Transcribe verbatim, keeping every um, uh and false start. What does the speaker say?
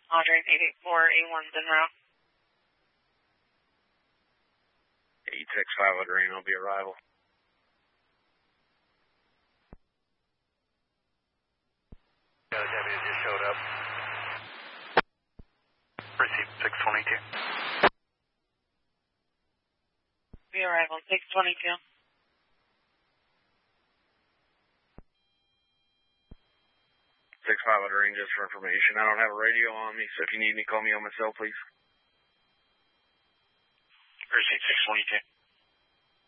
Audrey, eight eight four, A one's en route. eight six five Audrey, I'll be arrival. Yeah, the deputy just showed up. Received six twenty-two. Be arrival, six twenty-two. six five Audrey, just for information. I don't have a radio on me, so if you need me, call me on my cell, please. Received six twenty-two.